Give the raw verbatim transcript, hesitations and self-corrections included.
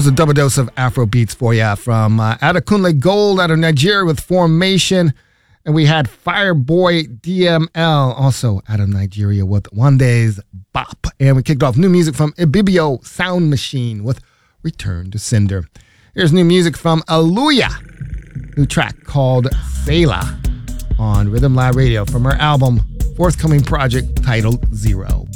There's a double dose of Afro beats for you from uh, Adekunle Gold out of Nigeria with Formation. And we had Fireboy D M L, also out of Nigeria, with One Day's Bop. And we kicked off new music from Ibibio Sound Machine with Return to Cinder. Here's new music from Aluya, new track called Selah on Rhythm Lab Radio from her album, forthcoming project titled Zero.